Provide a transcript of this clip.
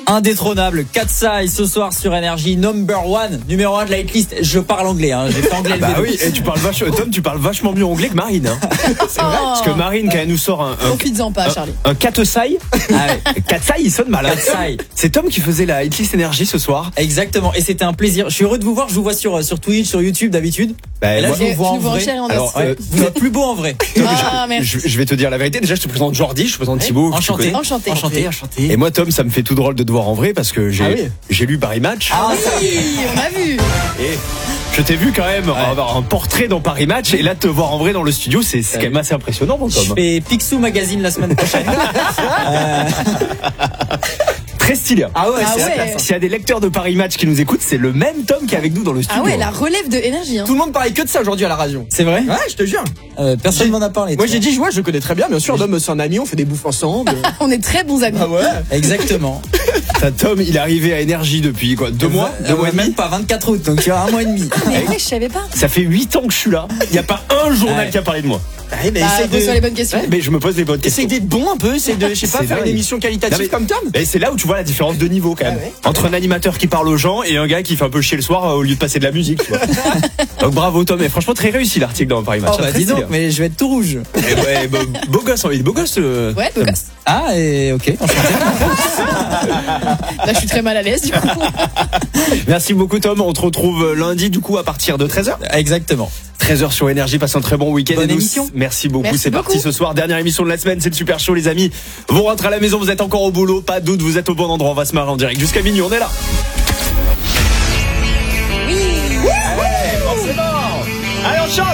Indétrônable, Katsai ce soir sur Énergie, numéro 1 de la hitlist. Je parle anglais, j'ai fait anglais. Bah oui, et Tom, tu parles vachement mieux anglais que Marine. C'est vrai. Parce que Marine, quand elle nous sort profites-en pas, Charlie. un Katsai. Katsai, il sonne mal. Katsai. C'est Tom qui faisait la hitlist Énergie ce soir. Exactement, et c'était un plaisir. Je suis heureux de vous voir. Je vous vois sur Twitch, sur YouTube d'habitude. Bah, et là, moi, je vous vois en vrai. Alors, vous êtes plus beau en vrai. Merci. Je vais te dire la vérité. Déjà, je te présente Jordi, je te présente Thibaut. Enchanté. Et moi, Tom, ça me fait tout drôle de te voir en vrai parce que j'ai lu Paris Match. Ah oui, on a vu. Et je t'ai vu quand même avoir un portrait dans Paris Match et là te voir en vrai dans le studio, c'est quand même assez impressionnant, mon Tom. Je fais Picsou Magazine la semaine prochaine. Très stylé. Ah ouais, S'il y a des lecteurs de Paris Match qui nous écoutent, c'est le même Tom qui est avec nous dans le studio. Ah ouais, la relève de Énergie. Tout le monde parlait que de ça aujourd'hui à la radio. C'est vrai? Ouais, je te jure. Personne m'en a parlé. Moi j'ai dit, je connais très bien sûr. Dom, c'est un ami, on fait des bouffes ensemble. On est très bons amis. Ah ouais. Exactement. Tom, il est arrivé à Énergie depuis quoi, 2 mois? 2 mois et demi? Même pas, 24 août, donc il y a 1 mois et demi. Mais ouais, je savais pas. Ça fait 8 ans que je suis là. Il n'y a pas un journal qui a parlé de moi. Pose-toi les bonnes questions. Mais je me pose les bonnes questions. Essaye d'être bon un peu, essaye de, faire une émission qualitative comme Tom. Et c'est là où tu vois la différence de niveau quand même. Entre un animateur qui parle aux gens et un gars qui fait un peu chier le soir au lieu de passer de la musique. Tu vois. Donc bravo Tom, et franchement très réussi l'article dans Paris Match. Oh bah dis donc, mais je vais être tout rouge. Beau gosse, il est beau gosse. Ouais, beau gosse. Ah et ok, enchanté. Là je suis très mal à l'aise du coup. Merci beaucoup Tom, on te retrouve lundi du coup à partir de 13h. Exactement. 13h sur Énergie, passe un très bon week-end. Bonne émission. Merci beaucoup, Merci c'est beaucoup. parti ce soir, dernière émission de la semaine, c'est le Super Show les amis. Vous rentrez à la maison, vous êtes encore au boulot, pas de doute, vous êtes au bon endroit, on va se marrer en direct jusqu'à minuit, on est là.